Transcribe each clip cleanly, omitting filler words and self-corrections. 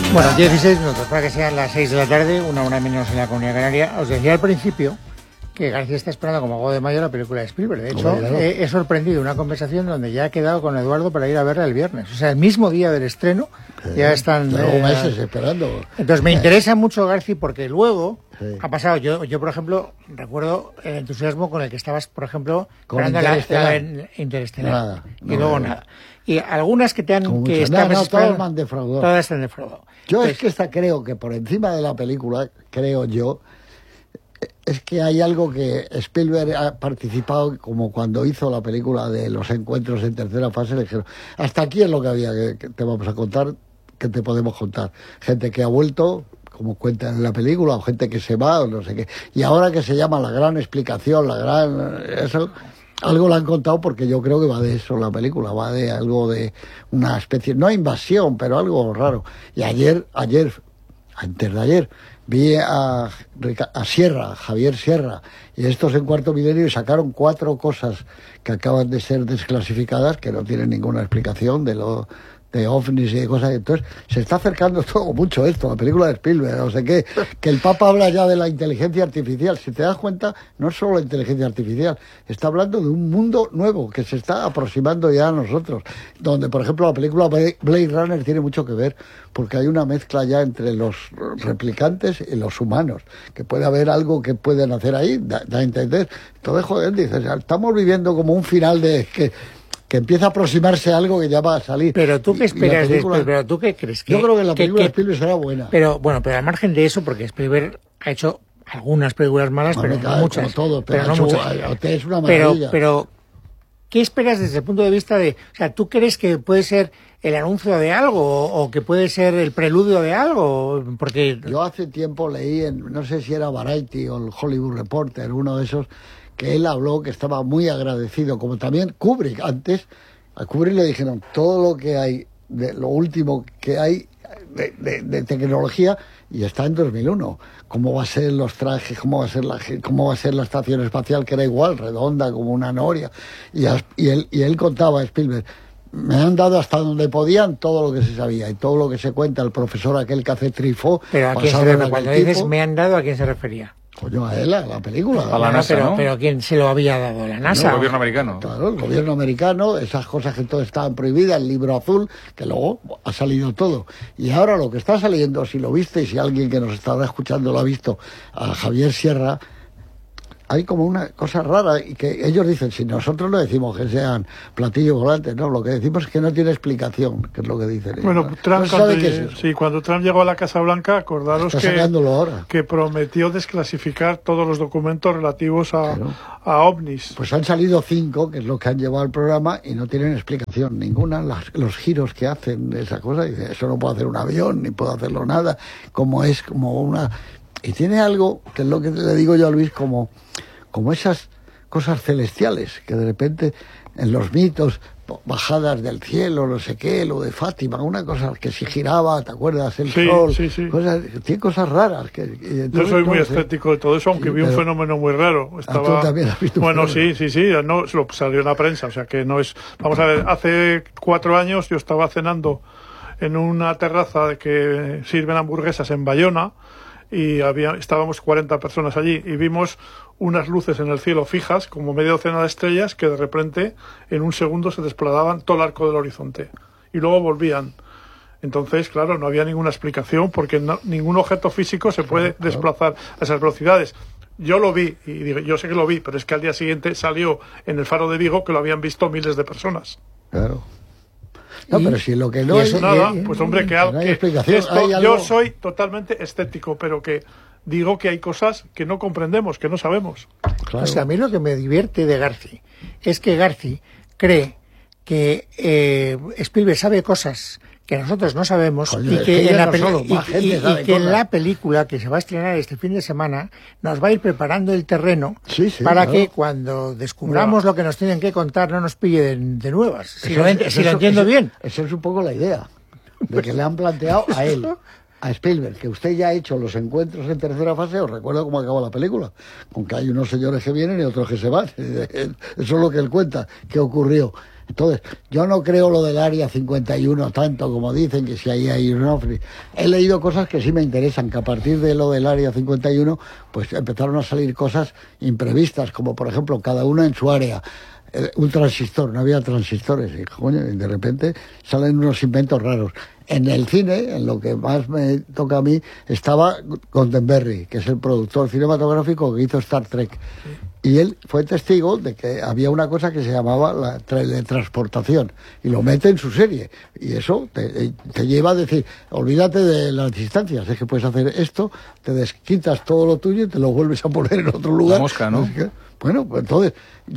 Bueno, 16 minutos para que sean las 6 de la tarde, una hora menos en la Comunidad Canaria. Os decía al principio que García está esperando como agua de mayo la película de Spielberg. De hecho, he sorprendido una conversación donde ya ha quedado con Eduardo para ir a verla el viernes. O sea, el mismo día del estreno ya están... meses esperando. Entonces me interesa mucho García porque luego ha pasado... Yo, por ejemplo, recuerdo el entusiasmo con el que estabas, por ejemplo, con Interestelar. Nada, y luego nada. Y algunas que te han... Como que todas me han defraudado. Todas te han defraudado. Yo entonces, es que esta creo que por encima de la película, creo yo, es que hay algo que Spielberg ha participado, como cuando hizo la película de los encuentros en tercera fase, le dijeron, hasta aquí es lo que había que te vamos a contar, que te podemos contar. Gente que ha vuelto, como cuentan en la película, o gente que se va, o no sé qué. Y ahora que se llama la gran explicación, eso, algo le han contado porque yo creo que va de eso la película, va de algo de una especie, no invasión, pero algo raro. Y antes de ayer, vi a Javier Sierra, y estos en Cuarto Milenio, y sacaron 4 cosas que acaban de ser desclasificadas, que no tienen ninguna explicación de ovnis y de cosas. Entonces se está acercando todo mucho esto, la película de Spielberg, no sé qué, que el Papa habla ya de la inteligencia artificial. Si te das cuenta, no es solo la inteligencia artificial, está hablando de un mundo nuevo que se está aproximando ya a nosotros, donde por ejemplo la película Blade Runner tiene mucho que ver, porque hay una mezcla ya entre los replicantes y los humanos, que puede haber algo que pueden hacer ahí, da a entender. Entonces, joder, dices, estamos viviendo como un final de que empieza a aproximarse algo que ya va a salir. Pero tú qué esperas de Spielberg, pero tú qué crees que... Yo creo que la película de Spielberg será buena. Pero bueno, pero al margen de eso, porque Spielberg ha hecho algunas películas malas, pero no muchas. Todo, pero no muchas. Es una maravilla. Pero ¿qué esperas desde el punto de vista de... O sea, ¿tú crees que puede ser el anuncio de algo o que puede ser el preludio de algo? Porque yo hace tiempo leí no sé si era Variety o el Hollywood Reporter, uno de esos, que él habló que estaba muy agradecido, como también Kubrick. Antes a Kubrick le dijeron todo lo que hay, de lo último que hay de tecnología, y está en 2001. ¿Cómo va a ser los trajes? ¿Cómo va a ser la estación espacial, que era igual, redonda como una noria? Y él contaba a Spielberg, me han dado hasta donde podían todo lo que se sabía y todo lo que se cuenta el profesor aquel que hace Truffaut. Pero ¿a quién se refería? Cuando dices me han dado, ¿a quién se refería? Coño, a él, a la película. A la NASA, ¿no? Pero ¿quién se lo había dado? ¿La NASA? No, el gobierno americano. Claro, el gobierno americano, esas cosas que todas estaban prohibidas, el libro azul, que luego ha salido todo. Y ahora lo que está saliendo, si lo viste, y si alguien que nos estará escuchando lo ha visto, a Javier Sierra, hay como una cosa rara, y que ellos dicen, si nosotros no decimos que sean platillos volantes, no, lo que decimos es que no tiene explicación, que es lo que dicen. Bueno, ¿no? Trump, ¿No cuando Trump llegó a la Casa Blanca, acordaros que prometió desclasificar todos los documentos relativos a ovnis. Pues han salido 5, que es lo que han llevado al programa, y no tienen explicación ninguna. Los giros que hacen de esa cosa, dice, eso no puede hacer un avión, ni puede hacerlo nada, como es como una... Y tiene algo, que es lo que le digo yo a Luis, como esas cosas celestiales, que de repente en los mitos, bajadas del cielo, no sé qué, lo de Fátima, una cosa que si giraba, ¿te acuerdas? El sol, sí. Tiene cosas raras. Yo soy muy escéptico de todo eso, aunque vi un fenómeno muy raro. ¿Tú también has visto un fenómeno? Sí, no, salió en la prensa, o sea que no es... Vamos a ver, hace 4 años yo estaba cenando en una terraza que sirven hamburguesas en Bayona, y estábamos 40 personas allí y vimos unas luces en el cielo fijas, como media docena de estrellas, que de repente en un segundo se desplazaban todo el arco del horizonte y luego volvían. Entonces, claro, no había ninguna explicación, porque ningún objeto físico se puede desplazar a esas velocidades. Yo lo vi, y digo, yo sé que lo vi, pero es que al día siguiente salió en el Faro de Vigo que lo habían visto miles de personas. Claro. No, pero si lo que no hay... Nada, pues hombre, que no hay explicación. Yo soy totalmente escéptico, pero que digo que hay cosas que no comprendemos, que no sabemos. Claro. O sea, a mí lo que me divierte de Garci es que Garci cree que Spielberg sabe cosas que nosotros no sabemos. Coño, y que en la película que se va a estrenar este fin de semana nos va a ir preparando el terreno para que cuando descubramos lo que nos tienen que contar no nos pille de nuevas. Si lo entiendo bien. Esa es un poco la idea de que le han planteado a él. a Spielberg, que usted ya ha hecho los encuentros en tercera fase, os recuerdo cómo acaba la película, con que hay unos señores que vienen y otros que se van. Eso es lo que él cuenta, que ocurrió. Entonces, yo no creo lo del Área 51 tanto como dicen, que si ahí hay un ofre. He leído cosas que sí me interesan, que a partir de lo del Área 51, pues empezaron a salir cosas imprevistas, como por ejemplo, cada uno en su área. Un transistor, no había transistores, y coño, y de repente salen unos inventos raros. En el cine, en lo que más me toca a mí, estaba Roddenberry, que es el productor cinematográfico que hizo Star Trek. Y él fue testigo de que había una cosa que se llamaba la teletransportación, y lo mete en su serie. Y eso te lleva a decir, olvídate de las distancias, es que puedes hacer esto, te desquitas todo lo tuyo y te lo vuelves a poner en otro lugar. La mosca, ¿no? Bueno, pues entonces,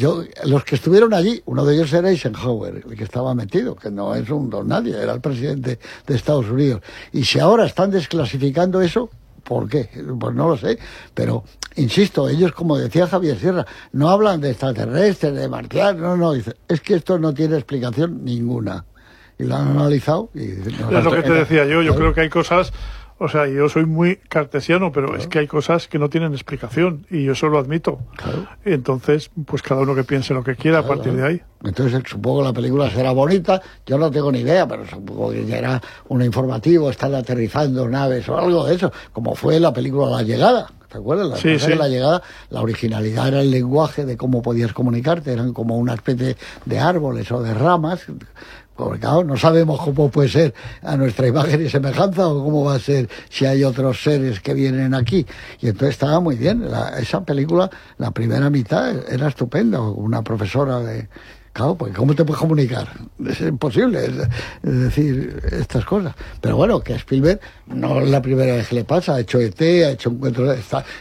los que estuvieron allí, uno de ellos era Eisenhower, el que estaba metido, que no es un don nadie, era el presidente de Estados Unidos. Y si ahora están desclasificando eso, ¿por qué? Pues no lo sé, pero insisto, ellos, como decía Javier Sierra, no hablan de extraterrestres, de marcianos, no, dice, es que esto no tiene explicación ninguna. Y lo han analizado y dicen, no, es lo que te decía yo creo que hay cosas, o sea, yo soy muy cartesiano, pero es que hay cosas que no tienen explicación, y yo eso lo admito. Claro. Entonces, pues cada uno que piense lo que quiera a partir de ahí. Entonces supongo que la película será bonita, yo no tengo ni idea, pero supongo que será un informativo, están aterrizando naves o algo de eso, como fue la película La Llegada. ¿Te acuerdas? Sí. La Llegada, la originalidad era el lenguaje de cómo podías comunicarte, eran como una especie de árboles o de ramas. Porque claro, no sabemos cómo puede ser a nuestra imagen y semejanza, o cómo va a ser si hay otros seres que vienen aquí. Y entonces estaba muy bien. Esa película, la primera mitad era estupenda. Una profesora de... Claro, pues ¿cómo te puedes comunicar? Es imposible, es decir, estas cosas. Pero bueno, que a Spielberg no es la primera vez que le pasa. Ha hecho E.T., ha hecho Encuentros...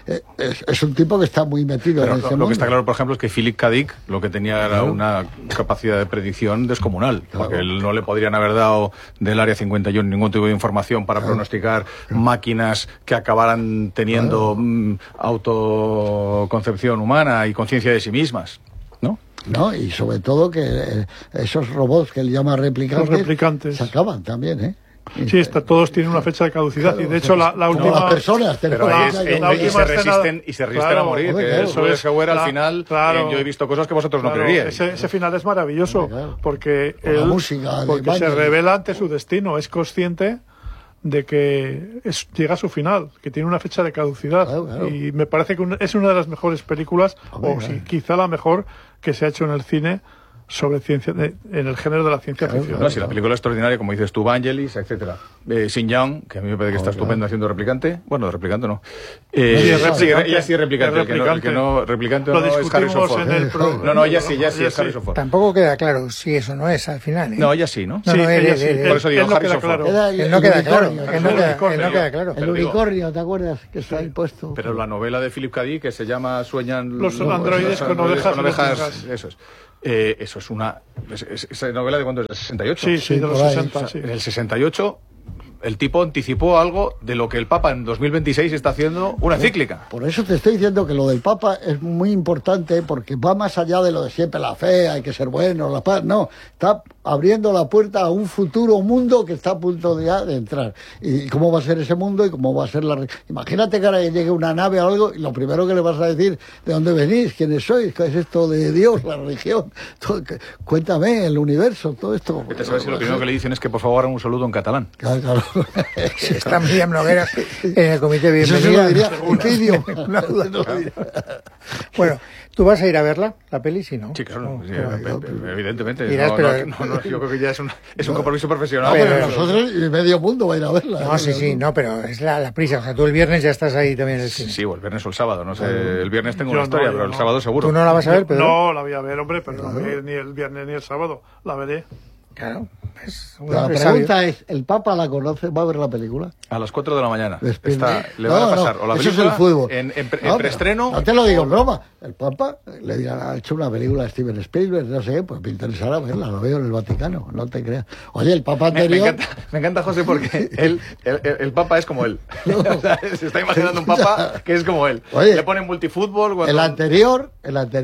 Es un tipo que está muy metido Pero en ese lo mundo. que está claro, por ejemplo, es que Philip K. Dick lo que tenía era una capacidad de predicción descomunal. Claro. Porque él no le podrían haber dado del Área 51 ningún tipo de información para pronosticar máquinas que acabaran teniendo autoconcepción humana y conciencia de sí mismas, ¿no? ¿No? Y sobre todo que esos robots que él llama replicantes, Los replicantes. se acaban también, ¿eh? Sí, todos tienen una fecha de caducidad, Claro, y de hecho la como última... las personas, Pero La- ahí la última y se resisten claro, a morir. hombre, Que claro. eso es al La- final. claro. Yo he visto cosas que vosotros no Claro, creeríais. ese final es maravilloso, Claro. porque Con la él música de porque se Vangelis. revela ante su destino, es consciente de que llega a su final, que tiene una fecha de caducidad. Claro. Y me parece que es una de las mejores películas, Hombre, o claro. sí, quizá la mejor que se ha hecho en el cine sobre ciencia, en el género de la ciencia ficción. No, si la película es extraordinaria, como dices tú, Vangelis, etcétera. Sin Young, que a mí me parece que está estupendo haciendo replicante. Bueno, de replicante no. es Sí, replicante. ella sí es replicante. Es El que no replicante Lo no es discutimos Harrison Ford. en el programa. No, ella sí es Harrison Ford. Tampoco queda claro si eso no es al final, ¿eh? No, ella sí, ¿no? No, Sí, no, ella él- sí. él- Por eso digo Él no queda Harrison Ford. claro. Era Él no queda claro, unicornio, él no unicornio. queda claro. El Pero digo- unicornio, ¿te acuerdas? Que está ahí puesto. Pero la novela de Philip K. Dick, que se llama Sueñan Los androides con ovejas locas. eso es. Eso es una... ¿Esa novela de cuándo es? ¿Del 68? Sí, de los por ahí. 60, sí. En el 68 el tipo anticipó algo de lo que el Papa en 2026 está haciendo una encíclica. Por eso te estoy diciendo que lo del Papa es muy importante, porque va más allá de lo de siempre, la fe, hay que ser bueno, la paz. No, está abriendo la puerta a un futuro mundo que está a punto ya de entrar. Y cómo va a ser ese mundo y cómo va a ser la... Imagínate que ahora llegue una nave o algo y lo primero que le vas a decir, ¿de dónde venís? ¿Quiénes sois? ¿Qué es esto de Dios, la religión? Cuéntame, el universo, todo esto. Te sabes si lo primero que le dicen es que por favor hagan un saludo en catalán. Claro, claro. Si está Miriam Noguera en el comité de Eso se lo bienvenida. diría. ¿En qué idioma? No duda. Bueno, ¿tú vas a ir a verla, la peli? Si no. Sí, claro, sí, pero- evidentemente. Irás, No, pero- yo creo que ya es un compromiso profesional. No, pero Pero- nosotros y medio mundo va a ir a verla. No, sí, no, pero es la prisa. O sea, tú el viernes ya estás ahí también en el cine. Sí, o el viernes o el sábado, no sé. El viernes tengo Yo una historia, no, pero yo el no. sábado seguro. ¿Tú no la vas a ver, Pedro? No, la voy a ver, hombre, pero no voy a ir ni el viernes ni el sábado. La veré. Claro. Es un La hombre pregunta es, ¿el Papa la conoce? ¿Va a ver la película? A las 4 de la mañana. Despide. Le van a No, pasar no, o la eso es película el fútbol. en No, preestreno. pero no te lo digo en broma. El Papa le dirán, ha hecho una película de Steven Spielberg, no sé, pues me interesará verla, lo veo en el Vaticano, no te creas. Oye, el Papa Me anterior... encanta, José, porque el Papa es como él. O sea, se está imaginando un Papa que es como él. Oye, Le ponen multifútbol. El anterior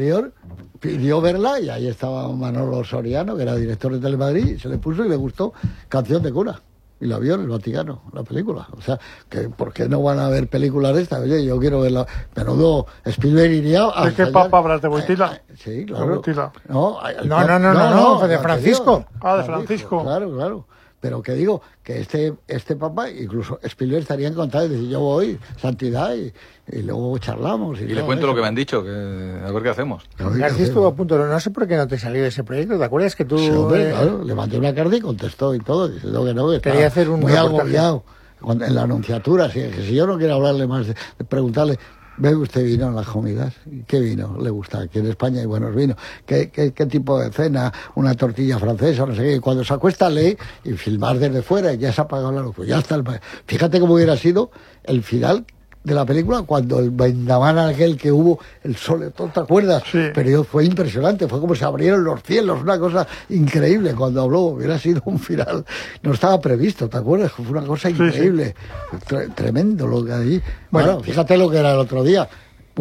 pidió verla y ahí estaba Manolo Soriano, que era director de Telemadrid, y se le puso y le gustó Canción de Cuna. y la vio en el Vaticano, la película. O sea, que ¿por qué no van a ver películas de estas? Oye, yo quiero verla. Menudo, Spielberg iría a... ¿De qué papa hablas? ¿De Wojtyla? Sí, claro. Wojtyla. No, de Francisco. De Francisco. Claro. Pero que digo, que este papa, incluso Spielberg estaría encantado de decir, yo voy, santidad, y luego charlamos. Y le cuento lo que me han dicho, que a ver qué hacemos. García estuvo a punto, no sé por qué no te salió ese proyecto, ¿te acuerdas que tú...? Sí, hombre, claro, le mandé una carta y contestó y todo, diciendo que no, que quería hacer un muy reportaje. agobiado. En la anunciatura, que si yo no quiero hablarle más, de preguntarle, ¿bebe usted vino en las comidas? ¿Qué vino le gusta? Aquí en España hay buenos vinos. ¿Qué tipo de cena? ¿Una tortilla francesa? No sé qué. Y cuando se acuesta lee y filmar desde fuera y ya se ha apagado la luz. Pues ya está. Fíjate cómo hubiera sido el final de la película cuando el vendaval aquel que hubo, el sol, ¿te acuerdas? Sí. Pero fue impresionante, fue como se abrieron los cielos, una cosa increíble cuando habló. Hubiera sido un final, no estaba previsto, ¿te acuerdas? Fue una cosa increíble, tremendo lo que allí. Bueno, fíjate lo que era el otro día.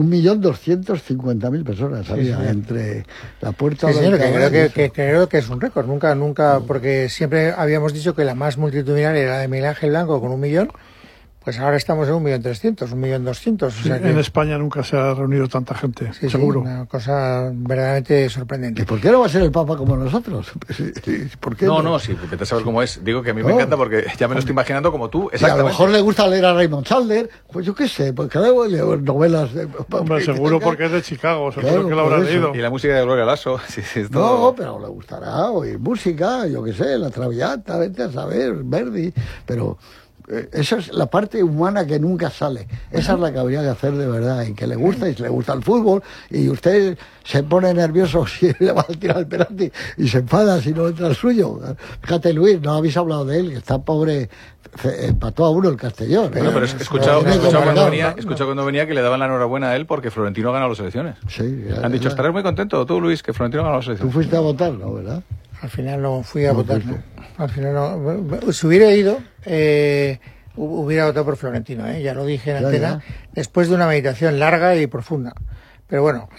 1.250.000 personas había entre la puerta señor, que creo que es un récord. Nunca, porque siempre habíamos dicho que la más multitudinaria era la de Miguel Ángel Blanco con 1 millón. Pues ahora estamos en 1.300.000, 1.200.000. O sea que... En España nunca se ha reunido tanta gente, seguro. Sí, una cosa verdaderamente sorprendente. ¿Y por qué no va a ser el Papa como nosotros? ¿Por qué No, sí, vete a saber cómo es. Digo que a mí me encanta porque ya me lo estoy imaginando como tú. Exactamente. Y a lo mejor le gusta leer a Raymond Chandler, pues yo qué sé, porque leo novelas de... Hombre, seguro porque es de Chicago, seguro que lo habrá leído. Y la música de Gloria Lasso. No, pero le gustará oír música, yo qué sé, la Traviata, vete a saber, Verdi, pero... Esa es la parte humana que nunca sale. Esa es la que habría que hacer de verdad. Y que le gusta, y si le gusta el fútbol, y usted se pone nervioso si le va a tirar el penalti, y se enfada si no entra el suyo. Fíjate, Luis, no habéis hablado de él, que está pobre, empató a 1 el Castellón. Bueno, pero he escuchado cuando venía que le daban la enhorabuena a él porque Florentino gana las elecciones. Sí, han dicho, estarás muy contento tú, Luis, que Florentino gana las elecciones. Tú fuiste a votar, ¿no? ¿Verdad? Al final no fui a votar, ¿no? Al final no. Si hubiera ido, hubiera votado por Florentino, ya lo dije en antena, después de una meditación larga y profunda. Pero bueno,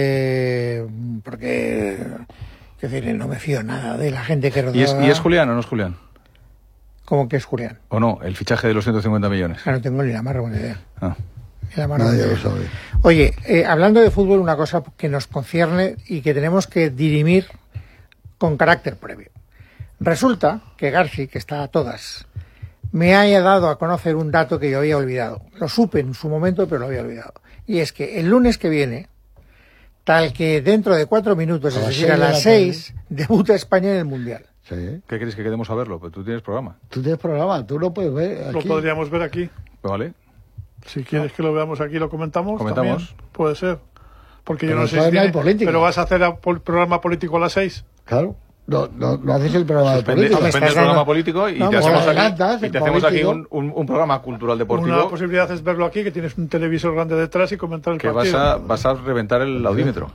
porque, es decir, no me fío nada de la gente que rodea. ¿Y es Julián o no es Julián? ¿Cómo que es Julián? ¿O no? El fichaje de los 150 millones. No tengo ni la más buena idea. Nadie lo sabe. Oye, hablando de fútbol, una cosa que nos concierne y que tenemos que dirimir con carácter previo. Resulta que Garci, que está a todas, me haya dado a conocer un dato que yo había olvidado. Lo supe en su momento, pero lo había olvidado. Y es que el lunes que viene, tal que dentro de 4 minutos, es decir, a las 6, debuta España en el Mundial. Sí. ¿Qué quieres que quedemos a verlo? Pues tú tienes programa. Tú tienes programa, tú lo puedes ver aquí. Lo podríamos ver aquí. Pues vale. Si quieres que lo veamos aquí, lo comentamos. Comentamos. También puede ser. Porque pero yo no sé si hay política. Pero vas a hacer programa político a las 6. Claro. No haces el programa de política. Suspende el programa político y te hacemos aquí un programa cultural deportivo. Una posibilidad es verlo aquí, que tienes un televisor grande detrás y comentar el partido. Vas a reventar el audímetro.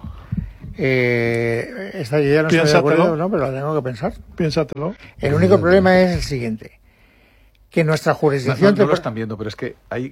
Esta idea no estoy de acuerdo, ¿no? Pero la tengo que pensar. Piénsatelo. El único problema es el siguiente. Que nuestra jurisdicción... No lo están viendo, pero es que hay...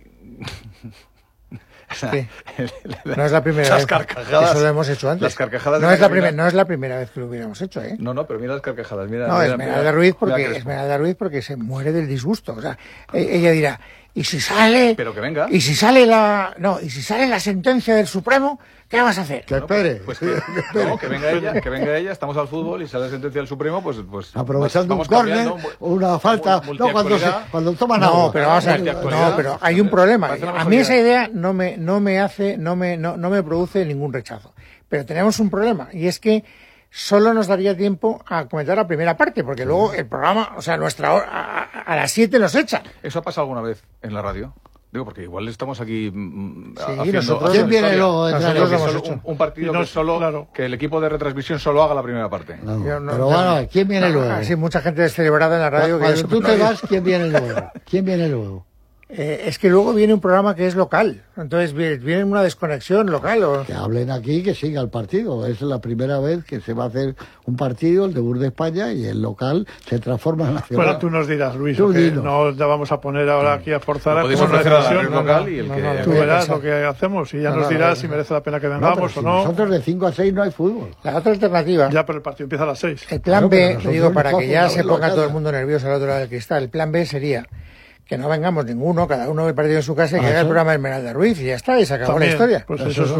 Sí. No es la primera vez. Eso lo hemos hecho antes. Las carcajadas no es la primera vez que lo hubiéramos hecho, ¿eh? No, pero mira las carcajadas. Esmeralda Ruiz porque se muere del disgusto. O sea, ella dirá, ¿y si sale? Pero que venga. ¿Y si sale la sentencia del Supremo? ¿Qué vas a hacer? Que espere. Pues que venga ella, estamos al fútbol y sale la sentencia del Supremo, pues aprovechando un córner o una falta, cuando toman agua. Pero vamos a ver, pero hay un problema. A mí esa idea no me produce ningún rechazo. Pero tenemos un problema, y es que solo nos daría tiempo a comentar la primera parte, porque luego el programa, o sea, nuestra hora, a las 7 nos echa. ¿Eso ha pasado alguna vez en la radio? Digo, porque igual estamos aquí ¿Quién viene luego? Un partido que el equipo de retransmisión solo haga la primera parte. Pero bueno, ¿quién viene luego? Sí, mucha gente descelebrada en la radio. Cuando tú te vas, ¿quién viene luego? es que luego viene un programa que es local, entonces viene una desconexión local. Que hablen aquí, que siga el partido. Es la primera vez que se va a hacer un partido, el debut de España, y el local se transforma en nacional. Bueno, tú nos dirás, Luis, que no te vamos a poner ahora aquí a forzar a una decisión local y el que... Tú verás lo que hacemos y ya nos dirás si merece la pena que vengamos o no. Nosotros de 5 a 6 no hay fútbol. La otra alternativa... Ya, pero el partido empieza a las 6. El plan B, digo, para que ya se ponga todo el mundo nervioso al otro lado del cristal, el plan B sería... que no vengamos ninguno, cada uno del partido en su casa y que haga el programa Esmeralda Ruiz y ya está, y se acabó la historia. Pues eso es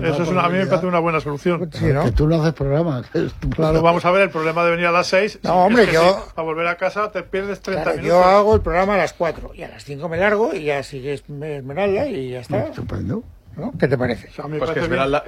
a mí me parece una buena solución. Sí, ¿no? Que tú no haces programa. Claro, vamos a ver, el problema de venir a las 6. No, hombre, es que yo... para volver a casa te pierdes 30 minutos. Yo hago el programa a las 4 y a las 5 me largo y ya sigue Esmeralda y ya está. Estupendo. ¿No? ¿Qué te parece? Pues que Esmeralda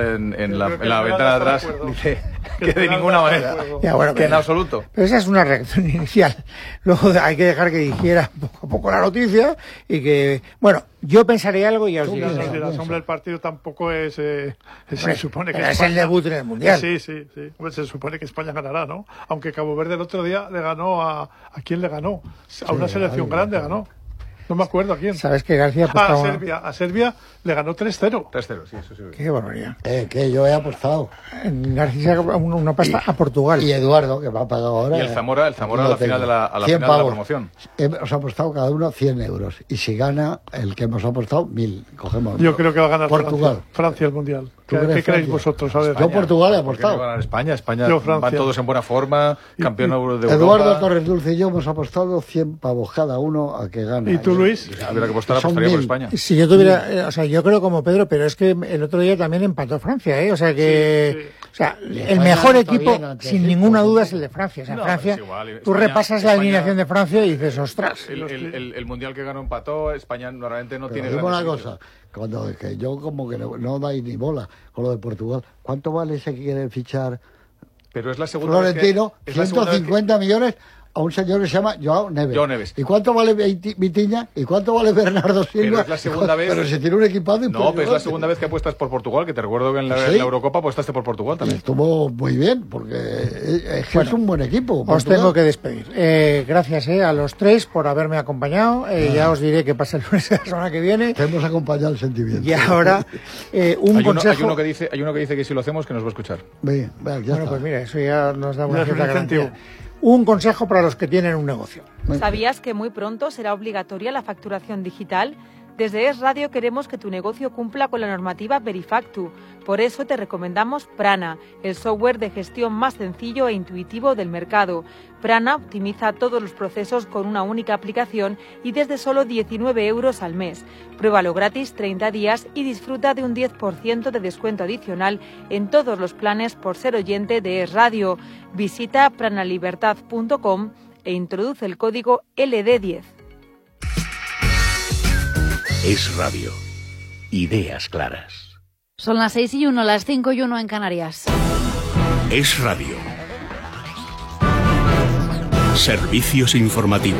en la ventana de atrás dice que de ninguna manera, ya, bueno, que en absoluto. Pero esa es una reacción inicial. Luego hay que dejar que digiera poco a poco la noticia y que, bueno, yo pensaré algo y ya os diré. La sombra del partido tampoco es... se supone que es el debut en el Mundial. Sí. Pues se supone que España ganará, ¿no? Aunque Cabo Verde el otro día le ganó ¿a quién le ganó? A una selección grande ganó. No me acuerdo a quién. ¿Sabes que García apostaba? A Serbia le ganó 3-0. 3-0, sí, eso sí. Qué barbaridad. Que yo he apostado. García una pasta a Portugal. Y Eduardo, que me ha pagado ahora. Y el Zamora a la final de la promoción. Hemos apostado cada uno 100 euros. Y si gana el que hemos apostado, 1000. Cogemos. Yo creo que va a ganar Portugal. Francia el Mundial. ¿Qué creéis vosotros? A ver. Yo Portugal he apostado. Va a ganar España van todos en buena forma, campeón de Europa. Eduardo Torres Dulce y yo hemos apostado 100 pavos cada uno a que gane. ¿Y tú, Luis? Si tuviera que apostar, apostaría por España. Si yo tuviera, yo creo como Pedro, pero es que el otro día también empató Francia, ¿eh? O sea que, el mejor equipo, sin ninguna duda, es el de Francia. O sea, Francia, tú repasas la alineación de Francia y dices, ostras. El Mundial que ganó empató, España normalmente no tiene... Digo una cosa, que yo como que no dais ni bola con lo de Portugal. ¿Cuánto vale ese que quiere fichar pero es la segunda Florentino? vez 150 millones a un señor que se llama Joao Neves. ¿Y cuánto vale Vitinha? ¿Y cuánto vale Bernardo Silva? Pero es la segunda vez... Pero si tiene un equipado... No, pero es la segunda vez que apuestas por Portugal, que te recuerdo que en la Eurocopa apuestaste por Portugal también. Y estuvo muy bien, porque es un buen equipo. Os tengo que despedir. Gracias a los tres por haberme acompañado. Ya os diré qué pasa el lunes de la semana que viene. Te hemos acompañado el sentimiento. Y ahora, consejo... Hay uno que dice que si lo hacemos, que nos va a escuchar. Bien, ya está. Pues mira, eso ya nos da una cierta garantía. Un consejo para los que tienen un negocio. ¿Sabías que muy pronto será obligatoria la facturación digital? Desde Es Radio queremos que tu negocio cumpla con la normativa Verifactu. Por eso te recomendamos Prana, el software de gestión más sencillo e intuitivo del mercado. Prana optimiza todos los procesos con una única aplicación y desde solo 19 euros al mes. Pruébalo gratis 30 días y disfruta de un 10% de descuento adicional en todos los planes por ser oyente de Es Radio. Visita pranalibertad.com e introduce el código LD10. Es Radio. Ideas claras. Son las 6:01, las 5:01 en Canarias. Es Radio. Servicios informativos.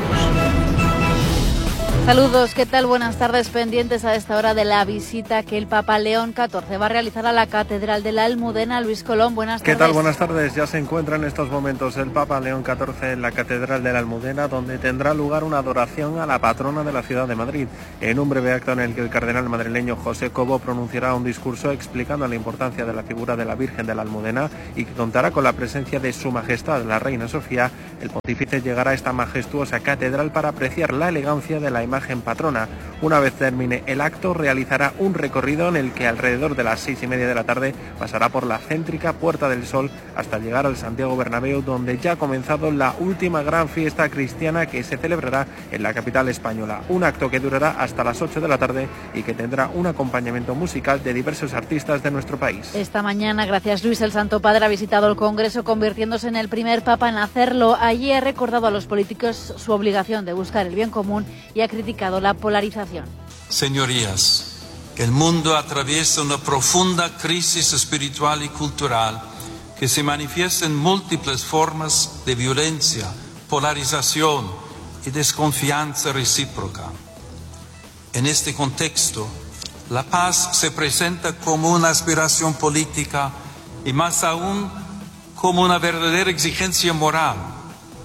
Saludos, ¿qué tal? Buenas tardes, pendientes a esta hora de la visita que el Papa León XIV va a realizar a la Catedral de la Almudena. Luis Colón, buenas tardes. ¿Qué tal? Buenas tardes. Ya se encuentra en estos momentos el Papa León XIV en la Catedral de la Almudena, donde tendrá lugar una adoración a la patrona de la ciudad de Madrid, en un breve acto en el que el cardenal madrileño José Cobo pronunciará un discurso explicando la importancia de la figura de la Virgen de la Almudena y que contará con la presencia de Su Majestad la Reina Sofía. El pontífice llegará a esta majestuosa catedral para apreciar la elegancia de la imagen patrona. Una vez termine el acto, realizará un recorrido en el que alrededor de las 6:30 de la tarde pasará por la céntrica Puerta del Sol hasta llegar al Santiago Bernabéu, donde ya ha comenzado la última gran fiesta cristiana que se celebrará en la capital española. Un acto que durará hasta las 8 de la tarde y que tendrá un acompañamiento musical de diversos artistas de nuestro país. Esta mañana, gracias Luis, el Santo Padre ha visitado el Congreso, convirtiéndose en el primer Papa en hacerlo. Allí ha recordado a los políticos su obligación de buscar el bien común y ha criticado la polarización. Señorías, el mundo atraviesa una profunda crisis espiritual y cultural que se manifiesta en múltiples formas de violencia, polarización y desconfianza recíproca. En este contexto, la paz se presenta como una aspiración política y más aún como una verdadera exigencia moral.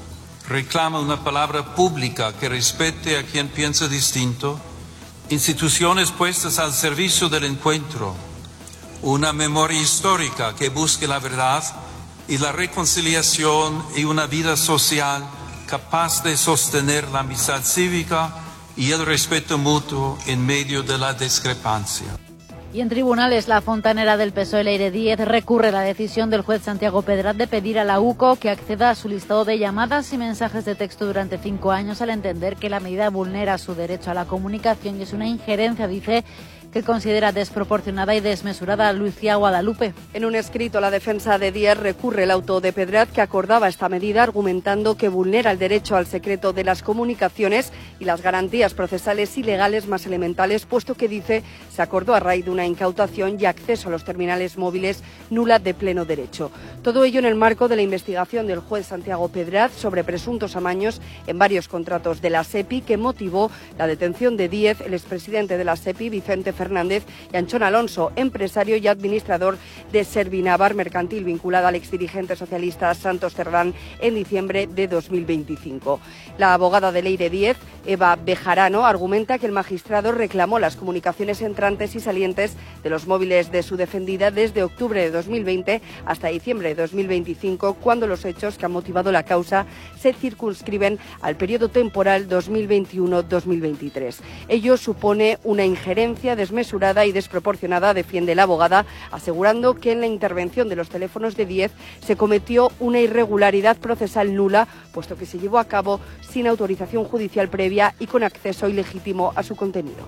reclama una palabra pública que respete a quien piensa distinto, instituciones puestas al servicio del encuentro, una memoria histórica que busque la verdad y la reconciliación y una vida social capaz de sostener la amistad cívica y el respeto mutuo en medio de la discrepancia. Y en tribunales, la fontanera del PSOE, Leire Díez, recurre la decisión del juez Santiago Pedraz de pedir a la UCO que acceda a su listado de llamadas y mensajes de texto durante 5 años, al entender que la medida vulnera su derecho a la comunicación y es una injerencia, dice, que considera desproporcionada y desmesurada. Lucía Guadalupe. En un escrito, la defensa de Díez recurre el auto de Pedraz que acordaba esta medida, argumentando que vulnera el derecho al secreto de las comunicaciones y las garantías procesales y legales más elementales, puesto que, dice, se acordó a raíz de una incautación y acceso a los terminales móviles nula de pleno derecho. Todo ello en el marco de la investigación del juez Santiago Pedraz sobre presuntos amaños en varios contratos de la SEPI, que motivó la detención de Díez, el expresidente de la SEPI, Vicente Fernández, y Anchón Alonso, empresario y administrador de Servinavar Mercantil, vinculado al exdirigente socialista Santos Cerdán, en diciembre de 2025. La abogada de Leire Díez, Eva Bejarano, argumenta que el magistrado reclamó las comunicaciones entrantes y salientes de los móviles de su defendida desde octubre de 2020 hasta diciembre de 2025, cuando los hechos que han motivado la causa se circunscriben al periodo temporal 2021-2023. Ello supone una injerencia desmesurada y desproporcionada, defiende la abogada, asegurando que en la intervención de los teléfonos de Díez se cometió una irregularidad procesal nula, puesto que se llevó a cabo sin autorización judicial previa y con acceso ilegítimo a su contenido.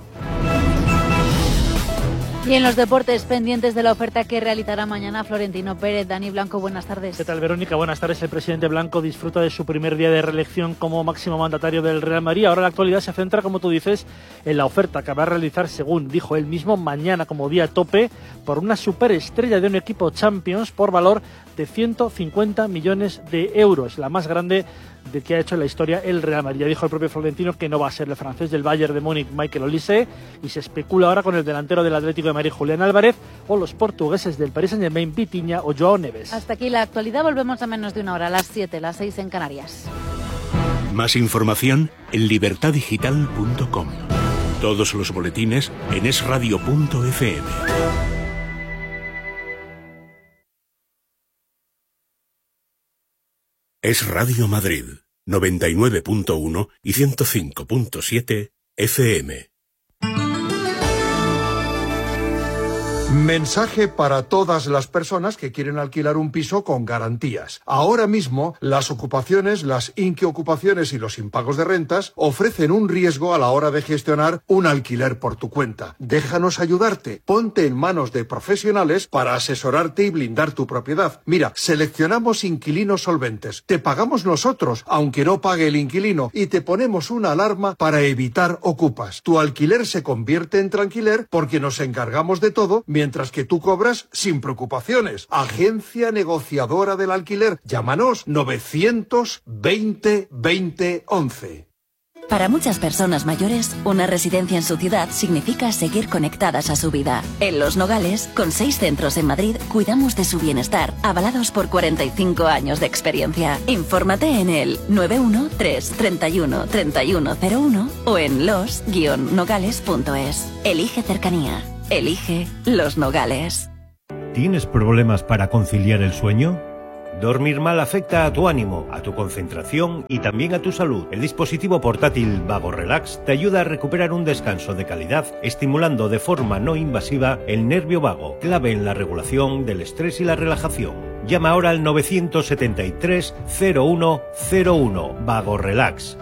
Y en los deportes, pendientes de la oferta que realizará mañana Florentino Pérez. Dani Blanco, buenas tardes. ¿Qué tal, Verónica? Buenas tardes. El presidente Blanco disfruta de su primer día de reelección como máximo mandatario del Real Madrid. Ahora la actualidad se centra, como tú dices, en la oferta que va a realizar, según dijo él mismo, mañana como día tope por una superestrella de un equipo Champions por valor de 150 millones de euros, la más grande de que ha hecho en la historia el Real Madrid. Ya dijo el propio Florentino que no va a ser el francés del Bayern de Múnich, Michael Olise, y se especula ahora con el delantero del Atlético de Madrid, Julián Álvarez, o los portugueses del Paris Saint-Germain, Vitinha o Joao Neves. Hasta aquí la actualidad. Volvemos a menos de una hora, a las 7, las 6 en Canarias. Más información en libertadigital.com. Todos los boletines en esradio.fm. Es Radio Madrid, 99.1 y 105.7 FM. Mensaje para todas las personas que quieren alquilar un piso con garantías. Ahora mismo, las ocupaciones, las inquiocupaciones y los impagos de rentas ofrecen un riesgo a la hora de gestionar un alquiler por tu cuenta. Déjanos ayudarte. Ponte en manos de profesionales para asesorarte y blindar tu propiedad. Mira, seleccionamos inquilinos solventes. Te pagamos nosotros, aunque no pague el inquilino, y te ponemos una alarma para evitar ocupas. Tu alquiler se convierte en tranquiler porque nos encargamos de todo, mientras que tú cobras sin preocupaciones. Agencia Negociadora del Alquiler. Llámanos 920 20 11. Para muchas personas mayores, una residencia en su ciudad significa seguir conectadas a su vida. En Los Nogales, con 6 centros en Madrid, cuidamos de su bienestar, avalados por 45 años de experiencia. Infórmate en el 913 31 3101 o en los-nogales.es. Elige cercanía. Elige Los Nogales. ¿Tienes problemas para conciliar el sueño? Dormir mal afecta a tu ánimo, a tu concentración y también a tu salud. El dispositivo portátil Vago Relax te ayuda a recuperar un descanso de calidad, estimulando de forma no invasiva el nervio vago, clave en la regulación del estrés y la relajación. Llama ahora al 973 0101. Vago Relax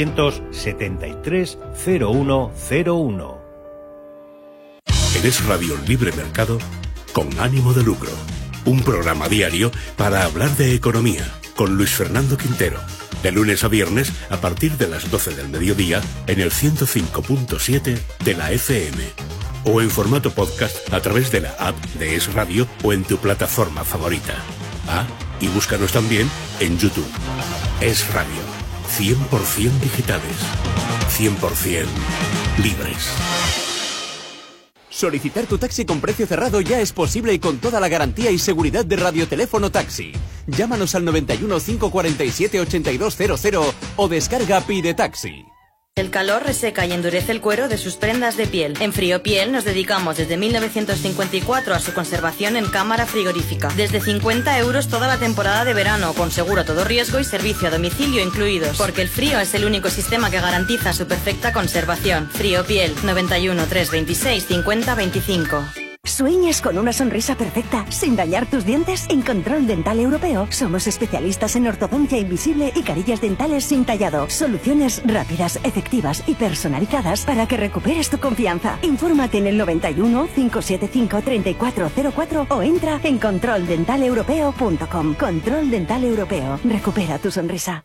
973 0101. Eres Radio Libre Mercado con ánimo de lucro. Un programa diario para hablar de economía con Luis Fernando Quintero. De lunes a viernes a partir de las 12 del mediodía en el 105.7 de la FM. O en formato podcast a través de la app de Es Radio o en tu plataforma favorita. Ah, y búscanos también en YouTube. Es Radio. 100% digitales. 100% libres. Solicitar tu taxi con precio cerrado ya es posible y con toda la garantía y seguridad de Radioteléfono Taxi. Llámanos al 91 547 8200 o descarga Pide Taxi. El calor reseca y endurece el cuero de sus prendas de piel. En Friopiel nos dedicamos desde 1954 a su conservación en cámara frigorífica. Desde 50 € toda la temporada de verano, con seguro a todo riesgo y servicio a domicilio incluidos. Porque el frío es el único sistema que garantiza su perfecta conservación. Friopiel, 91 326 50 25. ¿Sueñas con una sonrisa perfecta sin dañar tus dientes? En Control Dental Europeo somos especialistas en ortodoncia invisible y carillas dentales sin tallado. Soluciones rápidas, efectivas y personalizadas para que recuperes tu confianza. Infórmate en el 91 575 3404 o entra en controldentaleuropeo.com. Control Dental Europeo. Recupera tu sonrisa.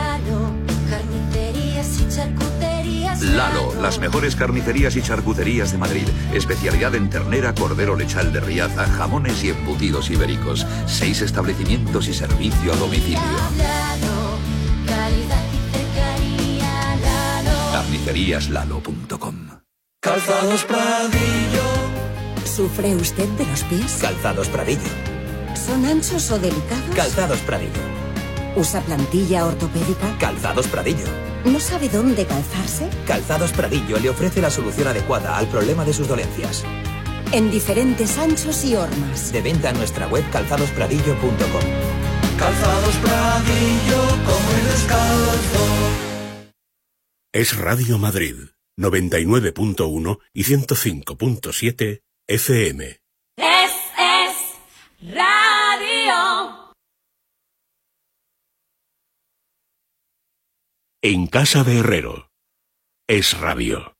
Lalo, las mejores carnicerías y charcuterías de Madrid. Especialidad en ternera, cordero lechal de Riaza, jamones y embutidos ibéricos. 6 establecimientos y servicio a domicilio. Carniceríaslalo.com. Calzados Pradillo. ¿Sufre usted de los pies? Calzados Pradillo. ¿Son anchos o delicados? Calzados Pradillo. ¿Usa plantilla ortopédica? Calzados Pradillo. ¿No sabe dónde calzarse? Calzados Pradillo le ofrece la solución adecuada al problema de sus dolencias. En diferentes anchos y hormas. De venta en nuestra web calzadospradillo.com. Calzados Pradillo, como el descalzo. Es Radio Madrid, 99.1 y 105.7 FM. Es Radio. En casa de Herrero. Es Radio.